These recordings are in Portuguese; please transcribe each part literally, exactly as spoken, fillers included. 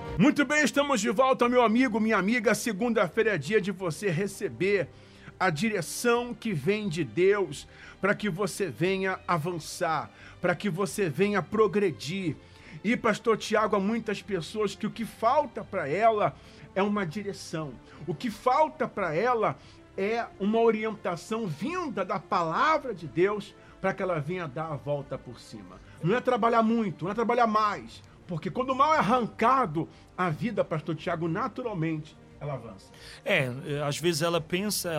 Muito bem, estamos de volta, meu amigo, minha amiga. Segunda-feira é dia de você receber a direção que vem de Deus para que você venha avançar, para que você venha progredir. E, pastor Tiago, há muitas pessoas que o que falta para ela é uma direção. O que falta para ela é uma orientação vinda da palavra de Deus para que ela venha dar a volta por cima. Não é trabalhar muito, não é trabalhar mais. Porque quando o mal é arrancado, a vida, pastor Tiago, naturalmente, ela avança. É, às vezes ela pensa,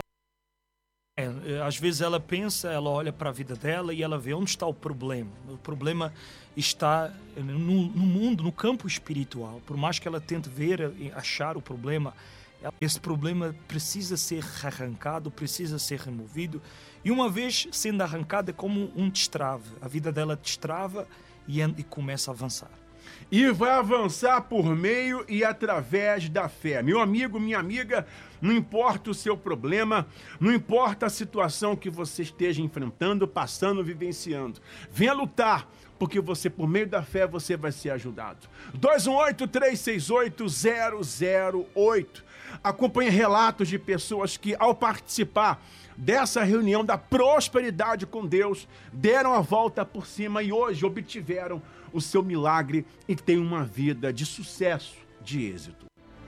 é, às vezes ela pensa, ela olha para a vida dela e ela vê onde está o problema. O problema está no, no mundo, no campo espiritual. Por mais que ela tente ver e achar o problema, esse problema precisa ser arrancado, precisa ser removido. E uma vez sendo arrancado, é como um destrave. A vida dela destrava e, e começa a avançar. E vai avançar por meio e através da fé. Meu amigo, minha amiga, não importa o seu problema, não importa a situação que você esteja enfrentando, passando, vivenciando. Venha lutar, porque você, por meio da fé, você vai ser ajudado. dois um oito, três seis oito, zero zero oito. Acompanhe relatos de pessoas que, ao participar dessa reunião da prosperidade com Deus, deram a volta por cima e hoje obtiveram o seu milagre e têm uma vida de sucesso, de êxito.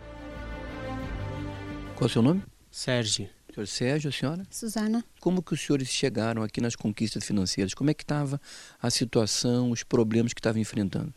Qual é o seu nome? Sérgio. Senhor Sérgio, a senhora? Susana. Como que os senhores chegaram aqui nas conquistas financeiras? Como é que estava a situação, os problemas que estavam enfrentando?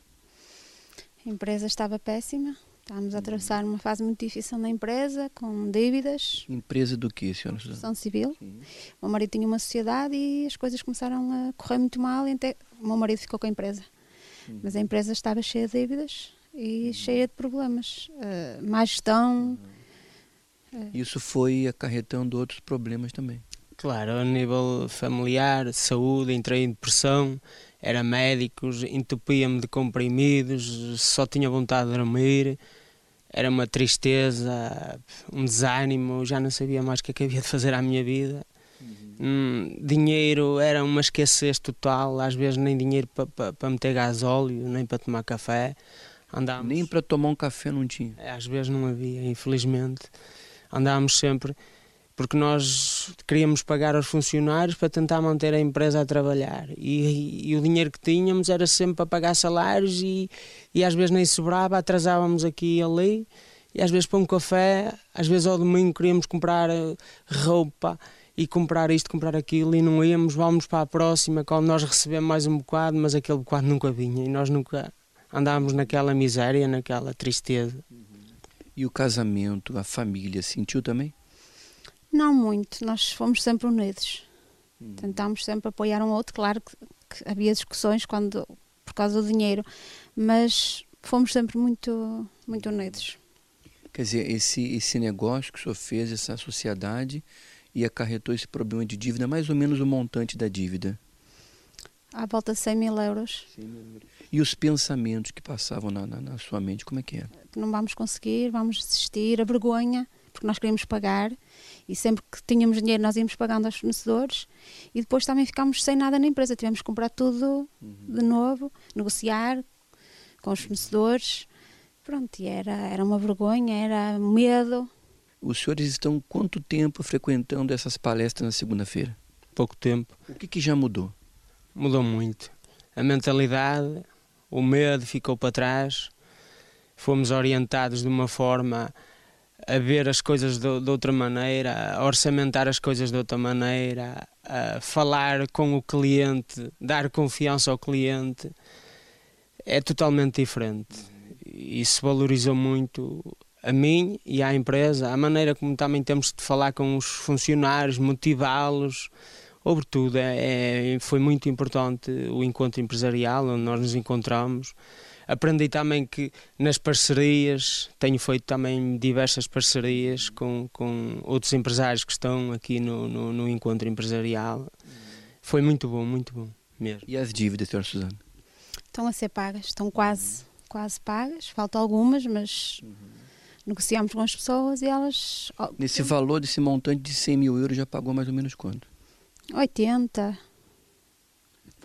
A empresa estava péssima. Estávamos a atravessar uma fase muito difícil na empresa, com dívidas. Empresa do quê, senhora Susana? Construção civil. Sim. O meu marido tinha uma sociedade e as coisas começaram a correr muito mal e até o meu marido ficou com a empresa. Uhum. Mas a empresa estava cheia de dívidas e uhum. cheia de problemas. Uh, má gestão. Uhum. Uh... Isso foi acarretando outros problemas também. Claro, a nível familiar, saúde, entrei em depressão, era médicos, entupia-me de comprimidos, só tinha vontade de dormir, era uma tristeza, um desânimo, já não sabia mais o que é que havia de fazer à minha vida. Uhum. Hum, dinheiro era uma escassez total, às vezes nem dinheiro para pa, pa meter gasóleo, nem para tomar café. Andávamos... Nem para tomar um café não tinha? Às vezes não havia, infelizmente. Andávamos sempre... porque nós queríamos pagar aos funcionários para tentar manter a empresa a trabalhar e, e, e o dinheiro que tínhamos era sempre para pagar salários e, e às vezes nem sobrava, atrasávamos aqui e ali e às vezes para um café, às vezes ao domingo queríamos comprar roupa e comprar isto, comprar aquilo e não íamos, vamos para a próxima, quando nós recebemos mais um bocado, mas aquele bocado nunca vinha e nós nunca andávamos naquela miséria, naquela tristeza. E o casamento, a família, sentiu também? Não muito, nós fomos sempre unidos. Hum. Tentámos sempre apoiar um outro, claro que, que havia discussões quando, por causa do dinheiro, mas fomos sempre muito, muito unidos. Quer dizer, esse, esse negócio que o senhor fez, essa sociedade, e acarretou esse problema de dívida, mais ou menos o montante da dívida? À volta de cem mil euros. E os pensamentos que passavam na, na, na sua mente, como é que era? Não vamos conseguir, vamos desistir, a vergonha, porque nós queríamos pagar e sempre que tínhamos dinheiro nós íamos pagando aos fornecedores e depois também ficámos sem nada na empresa, tivemos que comprar tudo uhum. de novo, negociar com os fornecedores, pronto, e era, era uma vergonha, era medo. Os senhores estão quanto tempo frequentando essas palestras na segunda-feira? Pouco tempo. O que, que já mudou? Mudou muito. A mentalidade, o medo ficou para trás, fomos orientados de uma forma a ver as coisas de, de outra maneira, a orçamentar as coisas de outra maneira, a falar com o cliente, dar confiança ao cliente, é totalmente diferente. Isso valorizou muito a mim e à empresa, a maneira como também temos de falar com os funcionários, motivá-los, sobretudo, é, é, foi muito importante o encontro empresarial, onde nós nos encontramos. Aprendi também que nas parcerias, tenho feito também diversas parcerias com, com outros empresários que estão aqui no, no, no encontro empresarial. Foi muito bom, muito bom mesmo. E as dívidas, senhora Susana? Estão a ser pagas, estão quase, quase pagas, faltam algumas, mas uhum. negociamos com as pessoas e elas... Nesse valor, desse montante de cem mil euros, já pagou mais ou menos quanto? oitenta.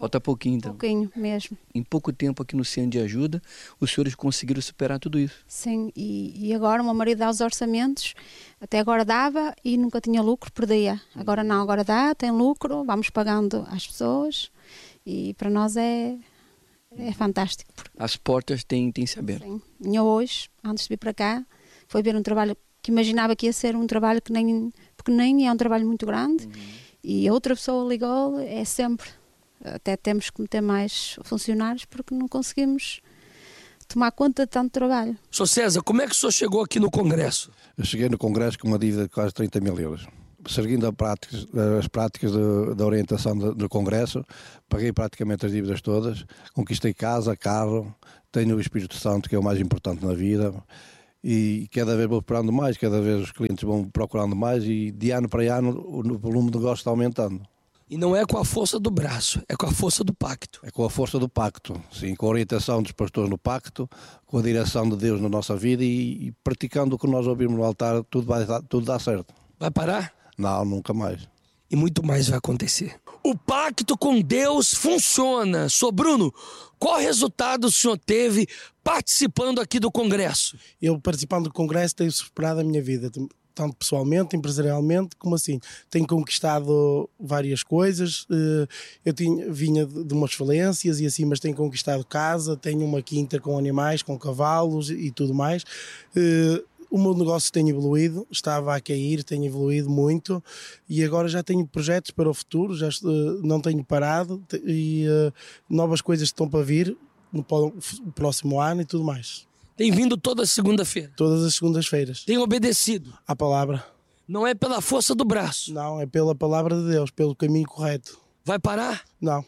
Falta pouquinho, então. Pouquinho mesmo. Em pouco tempo aqui no Centro de Ajuda, os senhores conseguiram superar tudo isso. Sim, e, e agora o meu marido dá os orçamentos, até agora dava e nunca tinha lucro, perdia. Agora não, agora dá, tem lucro, vamos pagando às pessoas e para nós é, é fantástico. As portas têm, têm se aberto. Sim. E eu hoje, antes de vir para cá, foi ver um trabalho que imaginava que ia ser um trabalho que nem, porque nem é um trabalho muito grande, uhum. E outra pessoa ligou, é sempre... Até temos que meter mais funcionários porque não conseguimos tomar conta de tanto trabalho. Sr. César, como é que o senhor chegou aqui no Congresso? Eu cheguei no Congresso com uma dívida de quase trinta mil euros. Seguindo a práticas, as práticas da orientação do, do Congresso, paguei praticamente as dívidas todas, conquistei casa, carro, tenho o Espírito Santo, que é o mais importante na vida, e cada vez vou procurando mais, cada vez os clientes vão procurando mais e de ano para ano o volume de negócio está aumentando. E não é com a força do braço, é com a força do pacto. É com a força do pacto, sim, com a orientação dos pastores no pacto, com a direção de Deus na nossa vida e, e praticando o que nós ouvimos no altar, tudo, vai, tudo dá certo. Vai parar? Não, nunca mais. E muito mais vai acontecer. O pacto com Deus funciona. Sr. Bruno, qual resultado o senhor teve participando aqui do Congresso? Eu, participando do Congresso, tenho superado a minha vida, tanto pessoalmente, empresarialmente, como assim. Tenho conquistado várias coisas. Eu tinha, vinha de umas falências e assim, mas tenho conquistado casa, tenho uma quinta com animais, com cavalos e tudo mais. O meu negócio tem evoluído, estava a cair, tem evoluído muito e agora já tenho projetos para o futuro, já não tenho parado e novas coisas estão para vir no próximo ano e tudo mais. Tem vindo toda segunda-feira? Todas as segundas-feiras. Tem obedecido? À palavra. Não é pela força do braço? Não, é pela palavra de Deus, pelo caminho correto. Vai parar? Não.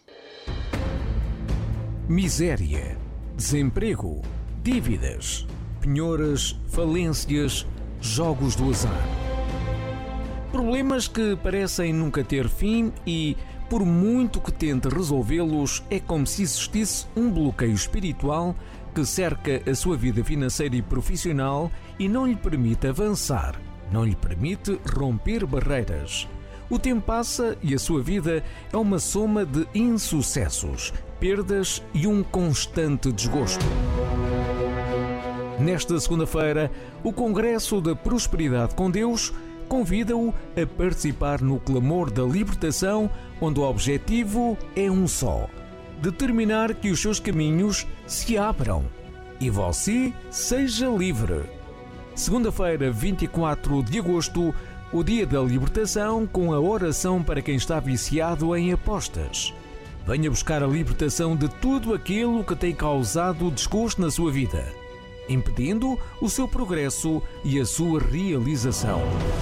Miséria, desemprego, dívidas, penhoras, falências, jogos do azar. Problemas que parecem nunca ter fim e, por muito que tente resolvê-los, é como se existisse um bloqueio espiritual que cerca a sua vida financeira e profissional e não lhe permite avançar, não lhe permite romper barreiras. O tempo passa e a sua vida é uma soma de insucessos, perdas e um constante desgosto. Nesta segunda-feira, o Congresso da Prosperidade com Deus convida-o a participar no clamor da libertação, onde o objetivo é um só: determinar que os seus caminhos se abram e você seja livre. Segunda-feira, vinte e quatro de agosto, o dia da libertação, com a oração para quem está viciado em apostas. Venha buscar a libertação de tudo aquilo que tem causado desgosto na sua vida, impedindo o seu progresso e a sua realização.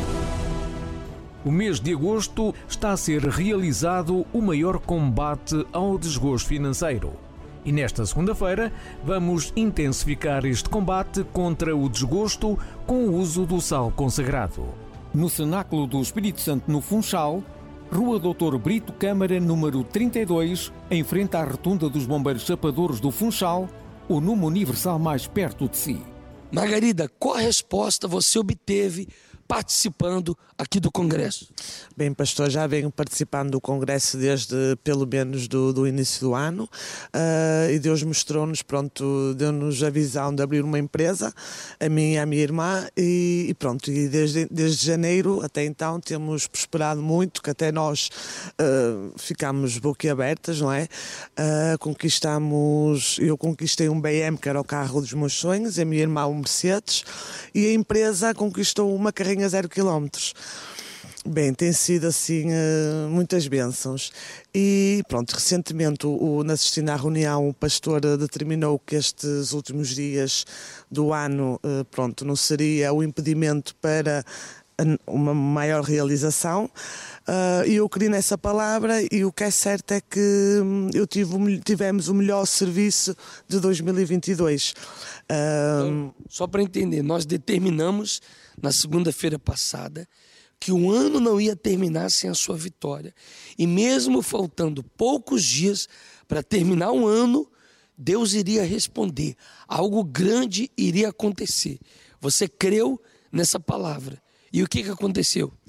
O mês de agosto está a ser realizado o maior combate ao desgosto financeiro. E nesta segunda-feira vamos intensificar este combate contra o desgosto com o uso do sal consagrado. No Cenáculo do Espírito Santo, no Funchal, Rua doutor Brito Câmara, número trinta e dois, em frente à Rotunda dos Bombeiros Chapadores do Funchal, o número universal mais perto de si. Margarida, qual resposta você obteve participando aqui do Congresso? Bem, pastor, já venho participando do Congresso desde pelo menos do, do início do ano uh, e Deus mostrou-nos, pronto, deu-nos a visão de abrir uma empresa, a mim e a minha irmã, e, e pronto, e desde, desde janeiro até então temos prosperado muito, que até nós uh, ficámos boquiabertas, não é? Uh, conquistamos, eu conquistei um B M, que era o carro dos meus sonhos, a minha irmã um Mercedes, e a empresa conquistou uma carrinha zero quilómetros. Bem, tem sido assim muitas bênçãos e pronto, recentemente o, na assistindo à reunião o pastor determinou que estes últimos dias do ano pronto, não seria o impedimento para uma maior realização e eu creio nessa palavra e o que é certo é que eu tive, tivemos o melhor serviço de dois mil e vinte e dois. Então, só para entender, nós determinamos na segunda-feira passada que o ano não ia terminar sem a sua vitória. E mesmo faltando poucos dias para terminar um ano, Deus iria responder. Algo grande iria acontecer. Você creu nessa palavra. E o que, que aconteceu?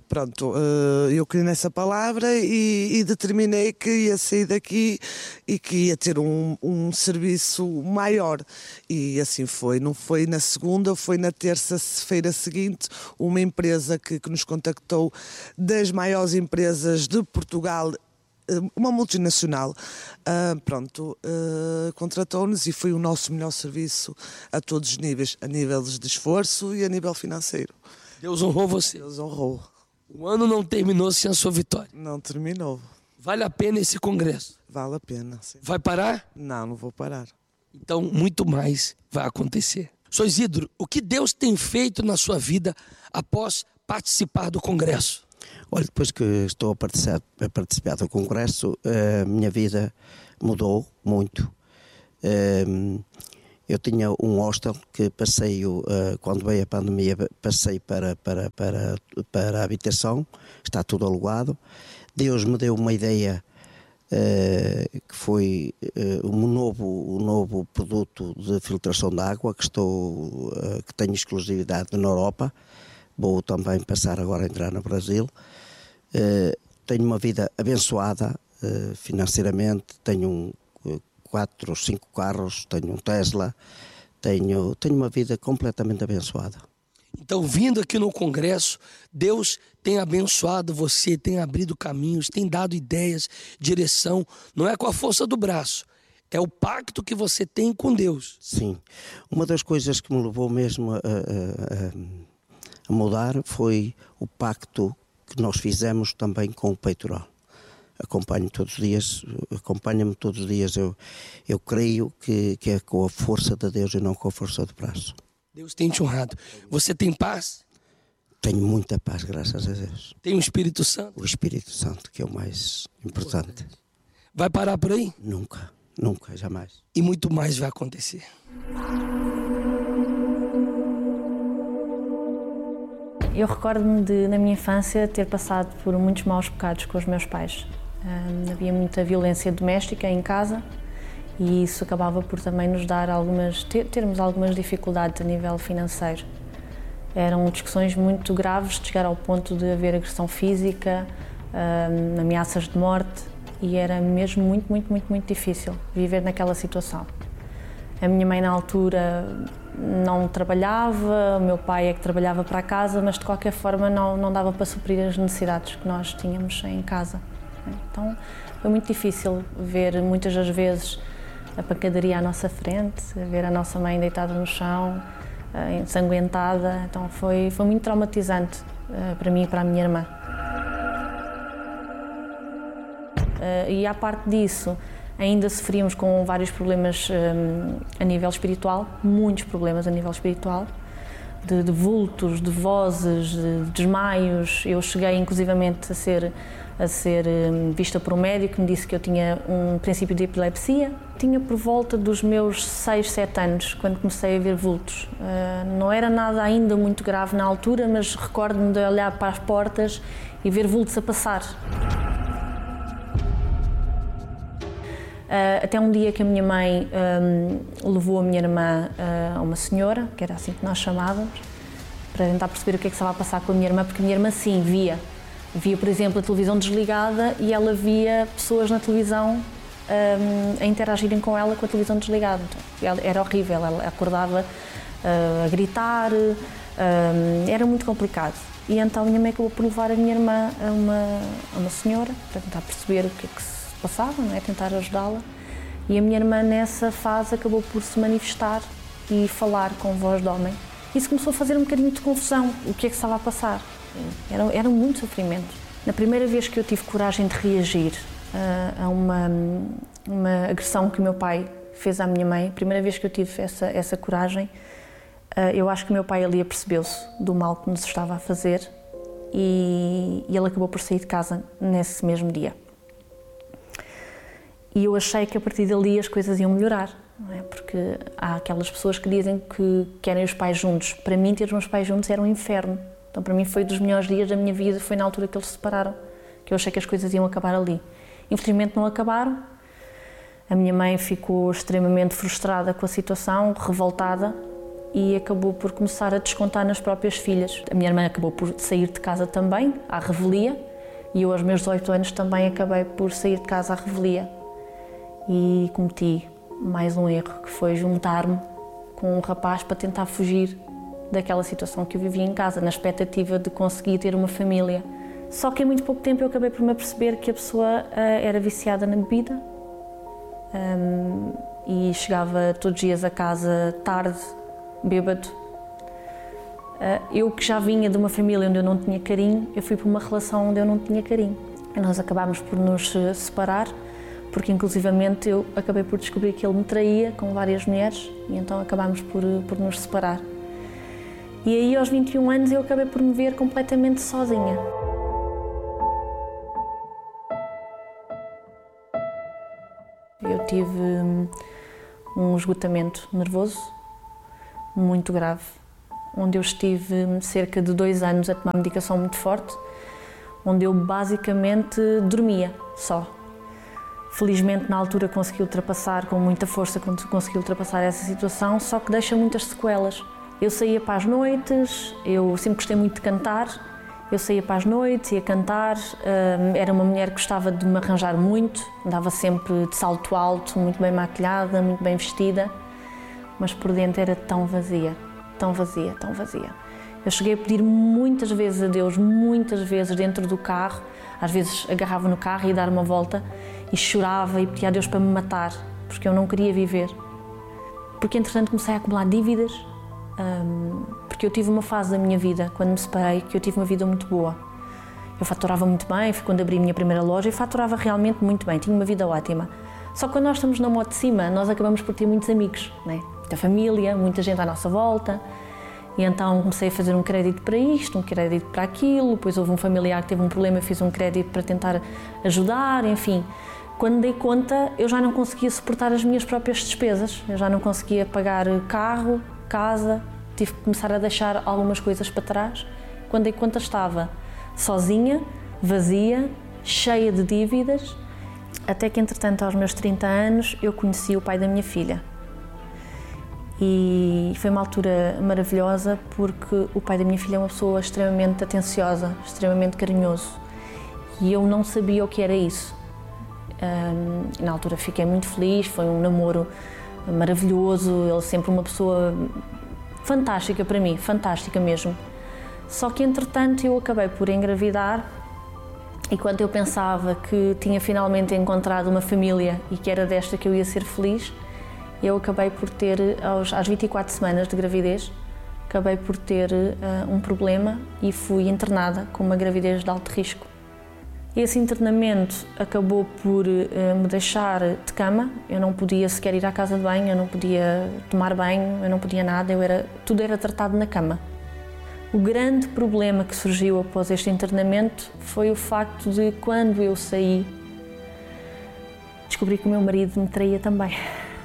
pronto, eu criei nessa palavra e, e determinei que ia sair daqui e que ia ter um, um serviço maior. E assim foi. Não foi na segunda, foi na terça-feira seguinte, uma empresa que, que nos contactou, das maiores empresas de Portugal, uma multinacional, uh, pronto, uh, contratou-nos e foi o nosso melhor serviço a todos os níveis, a nível de esforço e a nível financeiro. Deus honrou você. Deus honrou. O ano não terminou sem a sua vitória. Não terminou. Vale a pena esse congresso? Vale a pena, sim. Vai parar? Não, não vou parar. Então, muito mais vai acontecer. Sr. Isidro, o que Deus tem feito na sua vida após participar do congresso? Olha, depois que estou a participar, a participar do congresso, a minha vida mudou muito. Eu tinha um hostel que passei, quando veio a pandemia, passei para, para, para, para a habitação, está tudo alugado. Deus me deu uma ideia que foi um novo, um novo produto de filtração de água que, estou, que tenho exclusividade na Europa. Vou também passar agora a entrar no Brasil. Uh, tenho uma vida abençoada uh, financeiramente, tenho um, quatro ou cinco carros, tenho um Tesla, tenho, tenho uma vida completamente abençoada. Então, vindo aqui no congresso, Deus tem abençoado você, tem abrido caminhos, tem dado ideias, direção. Não é com a força do braço, é o pacto que você tem com Deus. Sim. Uma das coisas que me levou mesmo a, a, a, a mudar foi o pacto que nós fizemos também com o peitoral. Acompanho todos os dias, acompanha-me todos os dias. Eu, eu creio que, que é com a força de Deus e não com a força do braço. Deus tem te honrado. Você tem paz? Tenho muita paz, graças a Deus. Tem o Espírito Santo? O Espírito Santo, que é o mais importante. Vai parar por aí? Nunca, nunca, jamais. E muito mais vai acontecer. Eu recordo-me de, na minha infância, ter passado por muitos maus bocados com os meus pais. Um, havia muita violência doméstica em casa e isso acabava por também nos dar algumas, ter, termos algumas dificuldades a nível financeiro. Eram discussões muito graves, de chegar ao ponto de haver agressão física, um, ameaças de morte, e era mesmo muito, muito, muito, muito difícil viver naquela situação. A minha mãe, na altura, não trabalhava, o meu pai é que trabalhava para a casa, mas de qualquer forma não, não dava para suprir as necessidades que nós tínhamos em casa. Então foi muito difícil ver muitas das vezes a pancadaria à nossa frente, ver a nossa mãe deitada no chão, ensanguentada. Então foi, foi muito traumatizante para mim e para a minha irmã. E à parte disso, ainda sofríamos com vários problemas um, a nível espiritual, muitos problemas a nível espiritual, de, de vultos, de vozes, de desmaios. Eu cheguei inclusivamente a ser, a ser um, vista por um médico que me disse que eu tinha um princípio de epilepsia. Tinha por volta dos meus seis, sete anos, quando comecei a ver vultos. Uh, não era nada ainda muito grave na altura, mas recordo-me de olhar para as portas e ver vultos a passar. Uh, até um dia que a minha mãe um, levou a minha irmã uh, a uma senhora, que era assim que nós chamávamos, para tentar perceber o que é que estava a passar com a minha irmã, porque a minha irmã sim via. Via, por exemplo, a televisão desligada e ela via pessoas na televisão um, a interagirem com ela com a televisão desligada. Então, ela, era horrível, ela acordava uh, a gritar, um, era muito complicado. E então a minha mãe acabou por levar a minha irmã a uma, a uma senhora, para tentar perceber o que é que se passava, não é? Tentar ajudá-la. E a minha irmã nessa fase acabou por se manifestar e falar com voz de homem. Isso começou a fazer um bocadinho de confusão, o que é que estava a passar. Era, era muito sofrimento. Na primeira vez que eu tive coragem de reagir uh, a uma, uma agressão que o meu pai fez à minha mãe, a primeira vez que eu tive essa, essa coragem, uh, eu acho que o meu pai ali apercebeu-se do mal que nos estava a fazer e, e ele acabou por sair de casa nesse mesmo dia. E eu achei que a partir dali as coisas iam melhorar, não é? Porque há aquelas pessoas que dizem que querem os pais juntos. Para mim, ter os meus pais juntos era um inferno. Então, para mim, foi dos melhores dias da minha vida, foi na altura que eles se separaram, que eu achei que as coisas iam acabar ali. Infelizmente, não acabaram. A minha mãe ficou extremamente frustrada com a situação, revoltada, e acabou por começar a descontar nas próprias filhas. A minha irmã acabou por sair de casa também, à revelia, e eu aos meus dezoito anos também acabei por sair de casa à revelia. E cometi mais um erro, que foi juntar-me com um rapaz para tentar fugir daquela situação que eu vivia em casa, na expectativa de conseguir ter uma família. Só que em muito pouco tempo eu acabei por me aperceber que a pessoa uh, era viciada na bebida um, e chegava todos os dias a casa tarde, bêbado. Uh, eu que já vinha de uma família onde eu não tinha carinho, eu fui para uma relação onde eu não tinha carinho. E nós acabámos por nos separar, porque inclusivamente eu acabei por descobrir que ele me traía com várias mulheres e então acabámos por, por nos separar. E aí aos vinte e um anos eu acabei por me ver completamente sozinha. Eu tive um esgotamento nervoso muito grave, onde eu estive cerca de dois anos a tomar medicação muito forte, onde eu basicamente dormia só. Felizmente na altura consegui ultrapassar, com muita força consegui ultrapassar essa situação, só que deixa muitas sequelas. Eu saía para as noites, eu sempre gostei muito de cantar, eu saía para as noites, ia cantar, era uma mulher que gostava de me arranjar muito, andava sempre de salto alto, muito bem maquilhada, muito bem vestida, mas por dentro era tão vazia, tão vazia, tão vazia. Eu cheguei a pedir muitas vezes a Deus, muitas vezes dentro do carro, às vezes agarrava no carro e ia dar uma volta e chorava e pedia a Deus para me matar, porque eu não queria viver. Porque entretanto comecei a acumular dívidas, Um, porque eu tive uma fase da minha vida, quando me separei, que eu tive uma vida muito boa. Eu faturava muito bem, foi quando abri a minha primeira loja e faturava realmente muito bem, tinha uma vida ótima. Só que quando nós estamos na moto de cima, nós acabamos por ter muitos amigos, né? Muita família, muita gente à nossa volta. E então comecei a fazer um crédito para isto, um crédito para aquilo, depois houve um familiar que teve um problema, eu fiz um crédito para tentar ajudar, enfim. Quando dei conta, eu já não conseguia suportar as minhas próprias despesas, eu já não conseguia pagar carro, casa, tive que começar a deixar algumas coisas para trás. Quando dei conta estava sozinha, vazia, cheia de dívidas, até que entretanto aos meus trinta anos eu conheci o pai da minha filha. E foi uma altura maravilhosa porque o pai da minha filha é uma pessoa extremamente atenciosa, extremamente carinhoso e eu não sabia o que era isso. Um, na altura fiquei muito feliz, foi um namoro maravilhoso, ele sempre uma pessoa fantástica para mim, fantástica mesmo. Só que entretanto eu acabei por engravidar e quando eu pensava que tinha finalmente encontrado uma família e que era desta que eu ia ser feliz, eu acabei por ter, aos, às vinte e quatro semanas de gravidez, acabei por ter uh, um problema e fui internada com uma gravidez de alto risco. Esse internamento acabou por uh, me deixar de cama, eu não podia sequer ir à casa de banho, eu não podia tomar banho, eu não podia nada, eu era, tudo era tratado na cama. O grande problema que surgiu após este internamento foi o facto de, quando eu saí, descobri que o meu marido me traía também.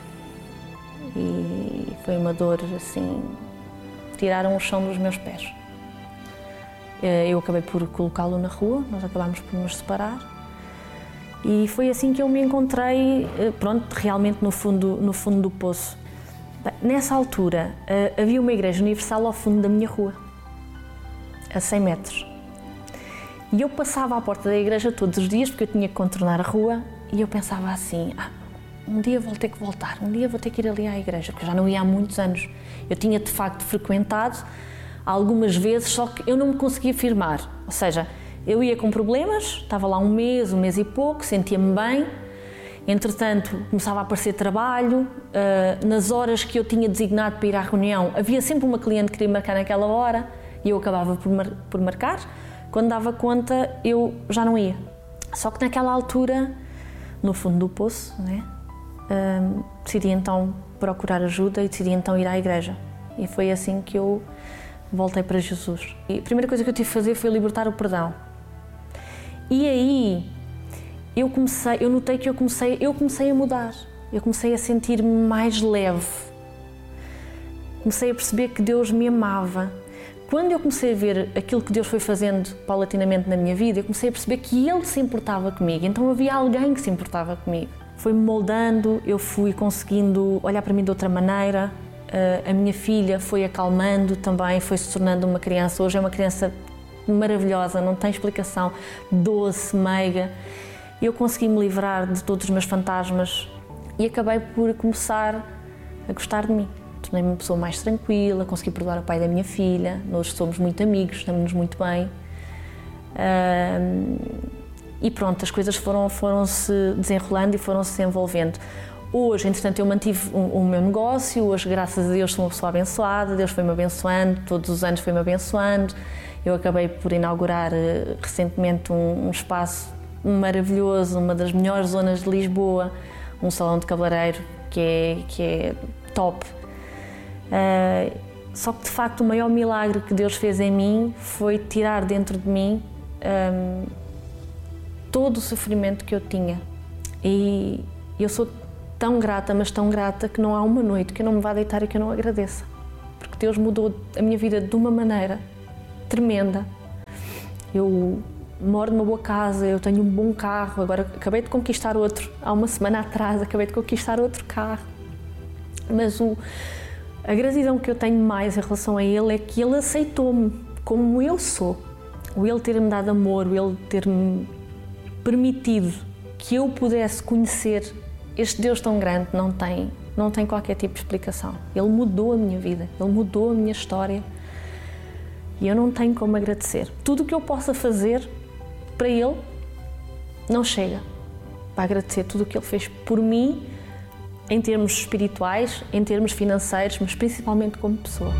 E foi uma dor assim, tiraram o chão dos meus pés. Eu acabei por colocá-lo na rua, nós acabámos por nos separar e foi assim que eu me encontrei, pronto, realmente no fundo, no fundo do poço. Nessa altura havia uma igreja universal ao fundo da minha rua, a cem metros. E eu passava à porta da igreja todos os dias porque eu tinha que contornar a rua e eu pensava assim, ah, um dia vou ter que voltar, um dia vou ter que ir ali à igreja, porque eu já não ia há muitos anos. Eu tinha de facto frequentado algumas vezes, só que eu não me conseguia firmar, ou seja, eu ia com problemas, estava lá um mês, um mês e pouco, sentia-me bem, entretanto começava a aparecer trabalho, uh, nas horas que eu tinha designado para ir à reunião, havia sempre uma cliente que queria marcar naquela hora e eu acabava por, mar por marcar, quando dava conta eu já não ia. Só que naquela altura, no fundo do poço, né, uh, decidi então procurar ajuda e decidi então ir à igreja e foi assim que eu voltei para Jesus. E a primeira coisa que eu tive que fazer foi libertar o perdão. E aí eu comecei, eu notei que eu comecei, eu comecei a mudar. Eu comecei a sentir-me mais leve. Comecei a perceber que Deus me amava. Quando eu comecei a ver aquilo que Deus foi fazendo paulatinamente na minha vida, eu comecei a perceber que Ele se importava comigo. Então havia alguém que se importava comigo. Foi-me moldando, eu fui conseguindo olhar para mim de outra maneira. Uh, a minha filha foi acalmando também, foi se tornando uma criança. Hoje é uma criança maravilhosa, não tem explicação, doce, meiga. Eu consegui me livrar de todos os meus fantasmas e acabei por começar a gostar de mim. Tornei-me uma pessoa mais tranquila, consegui perdoar o pai da minha filha, nós somos muito amigos, estamos-nos muito bem. Uh, e pronto, as coisas foram, foram se desenrolando e foram se desenvolvendo. Hoje, entretanto, eu mantive o, o meu negócio, hoje, graças a Deus, sou uma pessoa abençoada, Deus foi-me abençoando, todos os anos foi-me abençoando. Eu acabei por inaugurar uh, recentemente um, um espaço maravilhoso, uma das melhores zonas de Lisboa, um salão de cabeleireiro que é, que é top. Uh, só que, de facto, o maior milagre que Deus fez em mim foi tirar dentro de mim um, todo o sofrimento que eu tinha. E eu sou tão grata, mas tão grata, que não há uma noite que eu não me vá deitar e que eu não agradeça. Porque Deus mudou a minha vida de uma maneira tremenda. Eu moro numa boa casa, eu tenho um bom carro, agora acabei de conquistar outro. Há uma semana atrás acabei de conquistar outro carro. Mas o, a gratidão que eu tenho mais em relação a Ele é que Ele aceitou-me como eu sou. O Ele ter-me dado amor, o Ele ter-me permitido que eu pudesse conhecer este Deus tão grande, não tem, não tem qualquer tipo de explicação. Ele mudou a minha vida, Ele mudou a minha história e eu não tenho como agradecer. Tudo o que eu possa fazer para Ele não chega para agradecer tudo o que Ele fez por mim, em termos espirituais, em termos financeiros, mas principalmente como pessoa.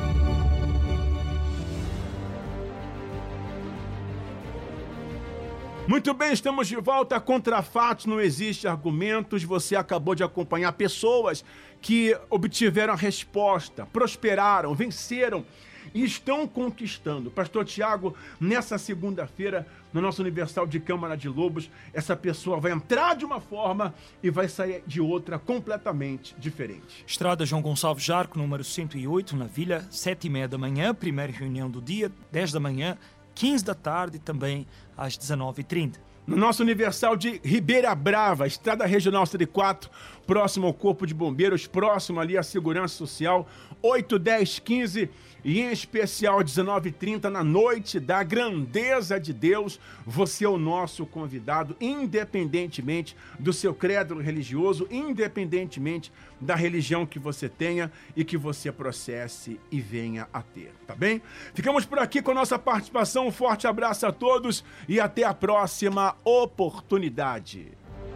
Muito bem, estamos de volta. Contra fatos não existe argumentos. Você acabou de acompanhar pessoas que obtiveram a resposta, prosperaram, venceram e estão conquistando. Pastor Tiago, nessa segunda-feira, no nosso Universal de Câmara de Lobos, essa pessoa vai entrar de uma forma e vai sair de outra completamente diferente. Estrada João Gonçalves Jarco, número cento e oito, na Vila, sete e meia da manhã, primeira reunião do dia, dez da manhã, quinze da tarde e também às dezenove e trinta. No nosso Universal de Ribeira Brava, Estrada Regional cento e quatro, próximo ao Corpo de Bombeiros, próximo ali à Segurança Social, oito, dez, quinze e em especial dezenove e trinta, na noite da grandeza de Deus. Você é o nosso convidado, independentemente do seu credo religioso, independentemente da religião que você tenha e que você processe e venha a ter, tá bem? Ficamos por aqui com a nossa participação. Um forte abraço a todos e até a próxima oportunidade.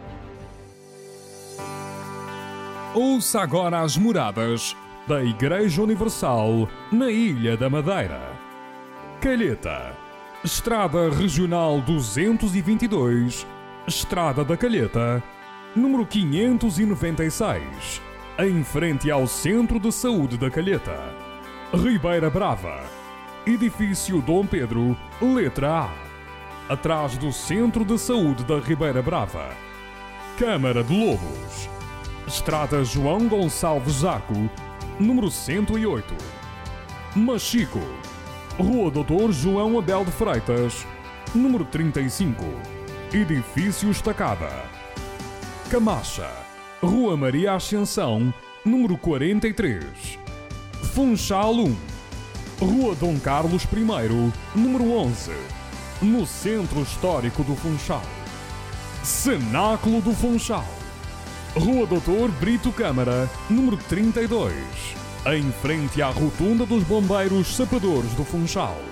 Ouça agora as moradas da Igreja Universal na Ilha da Madeira. Calheta, Estrada Regional duzentos e vinte e dois, Estrada da Calheta, número quinhentos e noventa e seis, em frente ao Centro de Saúde da Calheta. Ribeira Brava, Edifício Dom Pedro, letra A, atrás do Centro de Saúde da Ribeira Brava. Câmara de Lobos, Estrada João Gonçalves Zaco, número cento e oito. Machico, Rua doutor João Abel de Freitas, número trinta e cinco, Edifício Estacada. Camacha, Rua Maria Ascensão, número quarenta e três. Funchal um, Rua Dom Carlos I, número onze, no Centro Histórico do Funchal. Cenáculo do Funchal, Rua doutor Brito Câmara, número trinta e dois, em frente à Rotunda dos Bombeiros Sapadores do Funchal.